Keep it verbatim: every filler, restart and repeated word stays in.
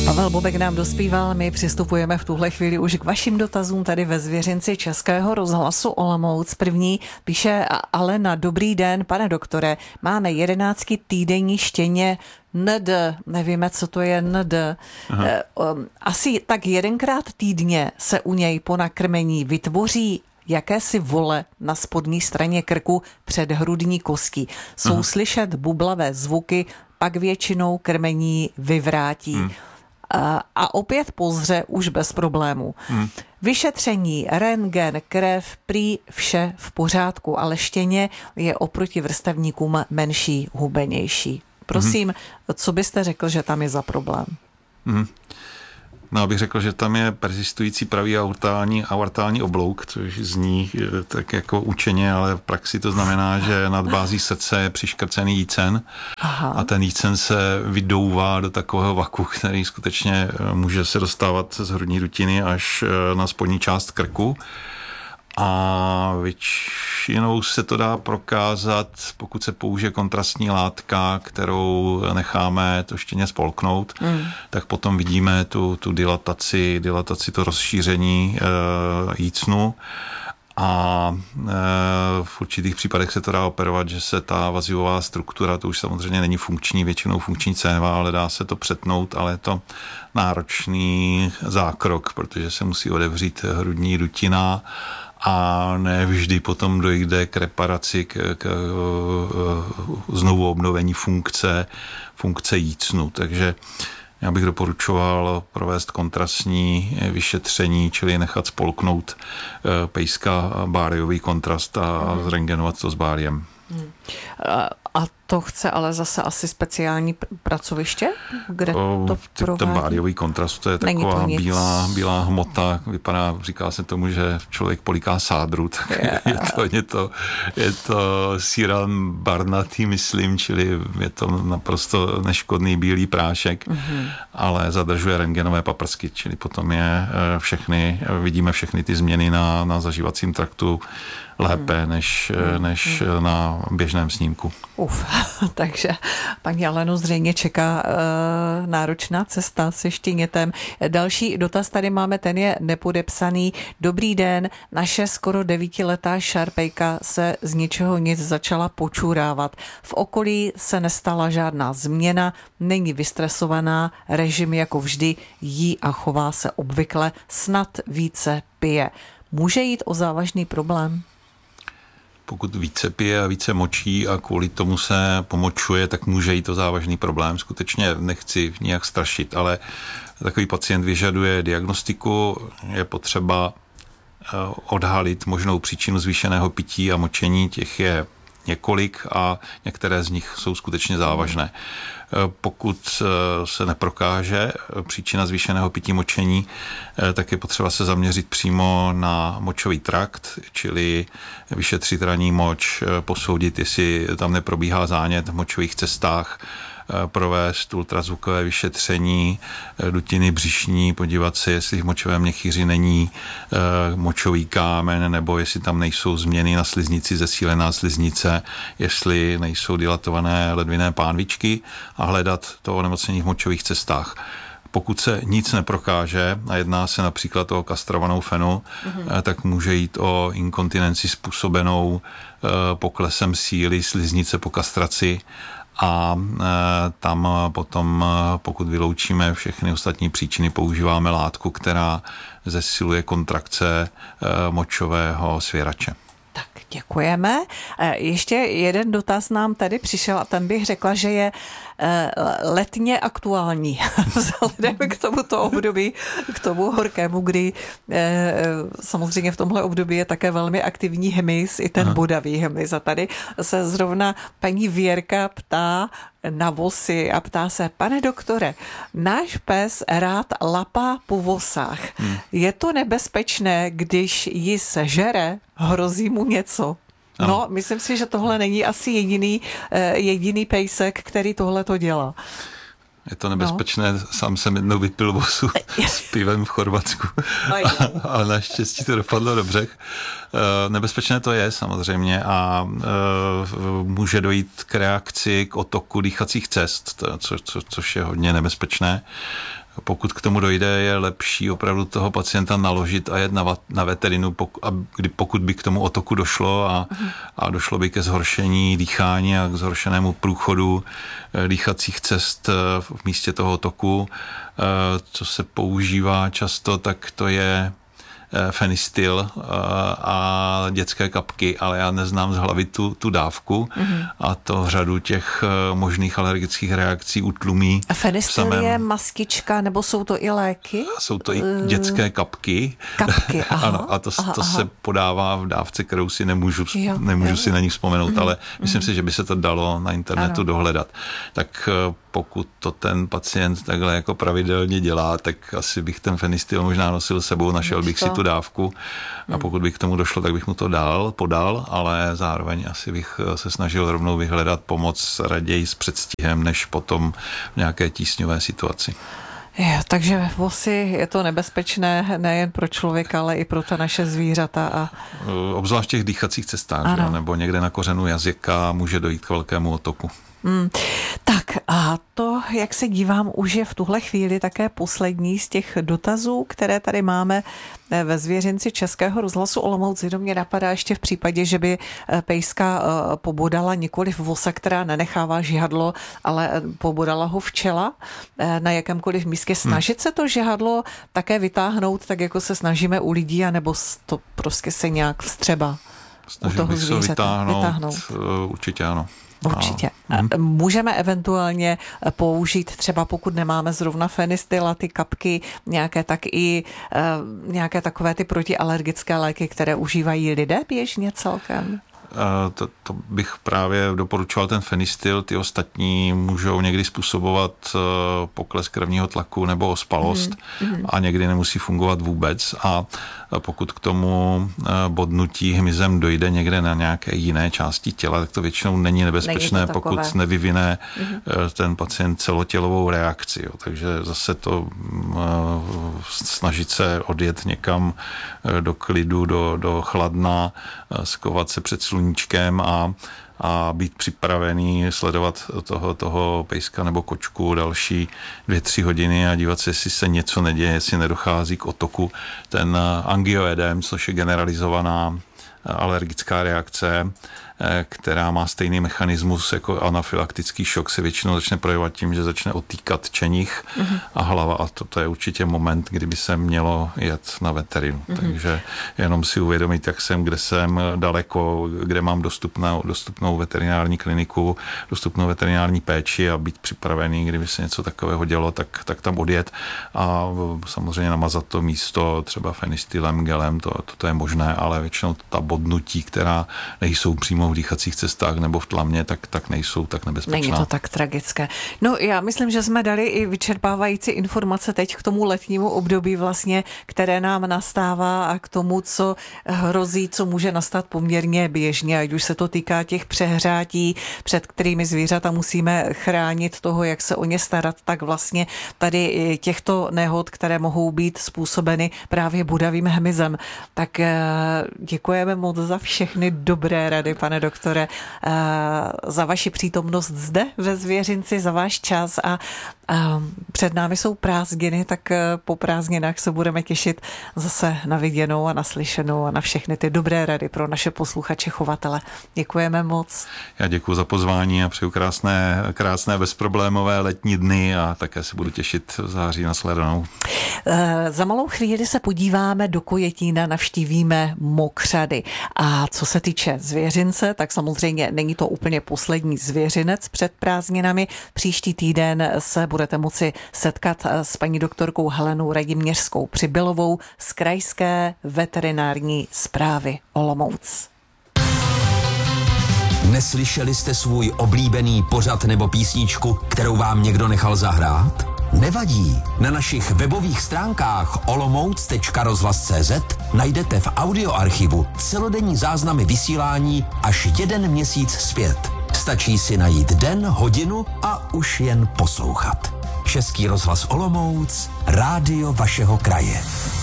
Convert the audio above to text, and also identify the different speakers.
Speaker 1: Pavel Bobek nám dospíval, my přistupujeme v tuhle chvíli už k vašim dotazům tady ve Zvěřinci Českého rozhlasu Olomouc. První píše Alena, dobrý den, pane doktore, máme jedenáctky týdenní štěně N D, nevíme, co to je N D. Aha. Asi tak jedenkrát týdně se u něj po nakrmení vytvoří jakési vole na spodní straně krku před hrudní kostí. Jsou Aha. slyšet bublavé zvuky, pak většinou krmení vyvrátí. Hmm. A, a opět pozře už bez problémů. Hmm. Vyšetření, rentgen, krev, prý vše v pořádku, ale štěně je oproti vrstevníkům menší, hubenější. Prosím, hmm. co byste řekl, že tam je za problém?
Speaker 2: Hmm. No, abych řekl, že tam je persistující pravý aortální, aortální oblouk, což zní tak jako učeně, ale v praxi to znamená, že nad bází srdce je přiškrcený jícen. Aha. A ten jícen se vydouvá do takového vaku, který skutečně může se dostávat z hrudní dutiny až na spodní část krku. A většinou se to dá prokázat, pokud se použije kontrastní látka, kterou necháme to štěně spolknout, mm. tak potom vidíme tu, tu dilataci, dilataci, to rozšíření e, jícnu. A e, v určitých případech se to dá operovat, že se ta vazivová struktura, to už samozřejmě není funkční, většinou funkční céva, ale dá se to přetnout, ale je to náročný zákrok, protože se musí odevřít hrudní dutina a ne vždy potom dojde k reparaci, k, k, k znovu obnovení funkce, funkce jícnu. Takže já bych doporučoval provést kontrastní vyšetření, čili nechat spolknout pejska báriový kontrast a hmm. zrentgenovat to s báriem. Hmm.
Speaker 1: A to chce ale zase asi speciální pracoviště, kde
Speaker 2: o,
Speaker 1: to provádí?
Speaker 2: Ten báriový kontrast, to je
Speaker 1: Není
Speaker 2: taková
Speaker 1: to
Speaker 2: bílá, bílá hmota, vypadá, říká se tomu, že člověk poliká sádru, tak yeah. je to, je to, je to síran barnatý, myslím, čili je to naprosto neškodný bílý prášek, mm-hmm. ale zadržuje rentgenové paprsky, čili potom je všechny, vidíme všechny ty změny na, na zažívacím traktu lépe mm. než, mm. než mm. na běžném snímku.
Speaker 1: Uf, takže paní Alenu zřejmě čeká uh, náročná cesta se štěnětem. Další dotaz tady máme, ten je nepodepsaný. Dobrý den, naše skoro devítiletá šarpejka se z ničeho nic začala počurávat. V okolí se nestala žádná změna, není vystresovaná, režim jako vždy, jí a chová se obvykle, snad více pije. Může jít o závažný problém?
Speaker 2: Pokud více pije a více močí a kvůli tomu se pomočuje, tak může jít to závažný problém. Skutečně nechci nějak strašit, ale takový pacient vyžaduje diagnostiku, je potřeba odhalit možnou příčinu zvýšeného pití a močení, těch je několik a některé z nich jsou skutečně závažné. Pokud se neprokáže příčina zvýšeného pití močení, tak je potřeba se zaměřit přímo na močový trakt, čili vyšetřit ranní moč, posoudit, jestli tam neprobíhá zánět v močových cestách, provést ultrazvukové vyšetření dutiny břišní, podívat se, jestli v močovém měchýři není močový kámen, nebo jestli tam nejsou změny na sliznici, zesílená sliznice, jestli nejsou dilatované ledviné pánvičky a hledat to onemocnění v močových cestách. Pokud se nic neprokáže a jedná se například o kastrovanou fenu, mm-hmm. tak může jít o inkontinenci způsobenou poklesem síly sliznice po kastraci. A e, tam potom, pokud vyloučíme všechny ostatní příčiny, používáme látku, která zesiluje kontrakce e, močového svěrače.
Speaker 1: Tak děkujeme. Ještě jeden dotaz nám tady přišel a ten bych řekla, že je letně aktuální. Vzhledem k tomuto období, k tomu horkému, kdy samozřejmě v tomhle období je také velmi aktivní hmyz, i ten Aha. bodavý hmyz. A tady se zrovna paní Věrka ptá na vosy a ptá se, pane doktore, náš pes rád lapá po vosách. Hmm. Je to nebezpečné, když ji sežere? Hrozí mu něco? No, no myslím si, že tohle není asi jediný, jediný pejsek, který tohle to dělá.
Speaker 2: Je to nebezpečné, no. Sám jsem jednou vypil vosu s pivem v Chorvatsku, ale naštěstí to dopadlo dobře. Nebezpečné to je samozřejmě a může dojít k reakci, k otoku dýchacích cest, co, co, což je hodně nebezpečné. pokud k tomu dojde, je lepší opravdu toho pacienta naložit a jet na, na veterinu, pokud, a kdy, pokud by k tomu otoku došlo a, uh-huh. a došlo by ke zhoršení dýchání a k zhoršenému průchodu dýchacích cest v místě toho otoku. Co se používá často, tak to je Fenistil a dětské kapky, ale já neznám z hlavy tu, tu dávku mm-hmm. a to řadu těch možných alergických reakcí utlumí.
Speaker 1: A Fenistil samém... je maskička, nebo jsou to i léky?
Speaker 2: Jsou to i dětské kapky.
Speaker 1: Kapky, aha.
Speaker 2: Ano, a to,
Speaker 1: aha,
Speaker 2: to
Speaker 1: aha.
Speaker 2: se podává v dávce, kterou si nemůžu,
Speaker 1: jo,
Speaker 2: nemůžu
Speaker 1: jo.
Speaker 2: si na ní vzpomenout, mm-hmm. ale myslím
Speaker 1: mm-hmm.
Speaker 2: si, že by se to dalo na internetu ano. dohledat. Tak pokud to ten pacient takhle jako pravidelně dělá, tak asi bych ten Fenistil možná nosil sebou, našel bych si tu dávku a pokud bych k tomu došlo, tak bych mu to dal, podal, ale zároveň asi bych se snažil rovnou vyhledat pomoc raději s předstihem, než potom v nějaké tísňové situaci.
Speaker 1: Je, takže vosy je to nebezpečné nejen pro člověka, ale i pro ta naše zvířata. A...
Speaker 2: Obzvlášť v těch dýchacích cestách, že? Nebo někde na kořenu jazyka může dojít k velkému otoku.
Speaker 1: Hmm. Tak a to, jak se dívám, už je v tuhle chvíli také poslední z těch dotazů, které tady máme ve zvěřinci Českého rozhlasu Olomouc. Do mě napadá ještě v případě, že by pejska pobodala nikoliv vosa, která nenechává žihadlo, ale pobodala ho včela na jakémkoliv místě. Snažit se to žihadlo také vytáhnout, tak jako se snažíme u lidí, anebo to prostě se nějak vstřeba
Speaker 2: Snažím u toho bych zvířata vytáhnout, vytáhnout. Určitě ano.
Speaker 1: Určitě. A můžeme eventuálně použít třeba, pokud nemáme zrovna Fenistil a ty kapky, nějaké tak i uh, nějaké takové ty protialergické léky, které užívají lidé běžně celkem?
Speaker 2: To, to bych právě doporučoval ten Fenistil, ty ostatní můžou někdy způsobovat pokles krevního tlaku nebo ospalost mm-hmm. a někdy nemusí fungovat vůbec a pokud k tomu bodnutí hmyzem dojde někde na nějaké jiné části těla, tak to většinou není nebezpečné, není pokud nevyvine mm-hmm. ten pacient celotělovou reakci. Jo. Takže zase to snažit se odjet někam do klidu, do, do chladna, skovat se před sluníčkem a, a být připravený sledovat toho, toho pejska nebo kočku další dvě, tři hodiny a dívat se, jestli se něco neděje, jestli nedochází k otoku. Ten angioedem, což je generalizovaná alergická reakce, která má stejný mechanismus jako anafylaktický šok, se většinou začne projevovat tím, že začne otýkat čenich mm-hmm. a hlava a to, to je určitě moment, kdyby se mělo jet na veterinu. Mm-hmm. Takže jenom si uvědomit, jak jsem, kde jsem daleko, kde mám dostupnou, dostupnou veterinární kliniku, dostupnou veterinární péči a být připravený, kdyby se něco takového dělo, tak, tak tam odjet a samozřejmě namazat to místo třeba Fenistilem, gelem, to, to, to je možné, ale většinou ta bodnutí, která nejsou přímo v dýchacích cestách nebo v tlamě, tak, tak nejsou tak nebezpečná.
Speaker 1: Není to tak tragické. No já myslím, že jsme dali i vyčerpávající informace teď k tomu letnímu období vlastně, které nám nastává a k tomu, co hrozí, co může nastat poměrně běžně, ať už se to týká těch přehřátí, před kterými zvířata musíme chránit toho, jak se o ně starat, tak vlastně tady těchto nehod, které mohou být způsobeny právě bodavým hmyzem. Tak děkujeme moc za všechny dobré rady, pane doktore, za vaši přítomnost zde ve Zvěřinci, za váš čas a před námi jsou prázdniny, tak po prázdninách se budeme těšit zase na viděnou a naslyšenou a na všechny ty dobré rady pro naše posluchače, chovatele. Děkujeme moc.
Speaker 2: Já děkuji za pozvání a přeju krásné, krásné bezproblémové letní dny a také se budu těšit v září na shledanou.
Speaker 1: Za malou chvíli se podíváme do Kojetína, navštívíme mokřady. A co se týče zvěřince, tak samozřejmě není to úplně poslední zvěřinec před prázdninami. Příští týden se budete moci setkat s paní doktorkou Helenou Radiměřskou Přibylovou z Krajské veterinární správy Olomouc.
Speaker 3: Neslyšeli jste svůj oblíbený pořad nebo písničku, kterou vám někdo nechal zahrát? Nevadí, na našich webových stránkách olomouc tečka rozhlas tečka cz najdete v audioarchivu celodenní záznamy vysílání až jeden měsíc zpět. Stačí si najít den, hodinu a už jen poslouchat. Český rozhlas Olomouc, rádio vašeho kraje.